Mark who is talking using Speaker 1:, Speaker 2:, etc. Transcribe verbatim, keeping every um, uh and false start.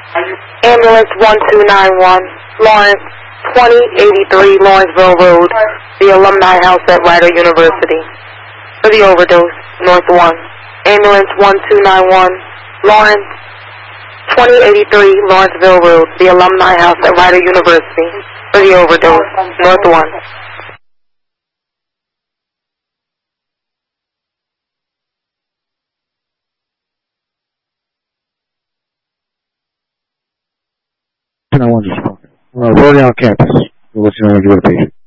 Speaker 1: Ambulance one two nine one, Lawrence, twenty eighty-three Lawrenceville Road, the Alumni House at Rider University. For the overdose, North one. Ambulance one two nine one, Lawrence, twenty eighty-three Lawrenceville Road, the Alumni House at Rider University. For the overdose, North one.
Speaker 2: I want to just uh, rolling on campus. We'll let you know when you get a patient.